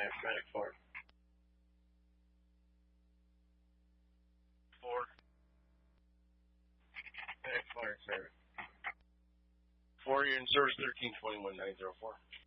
Medic 4. 4. Medic 4 in service. 4, you're in service 1321-904.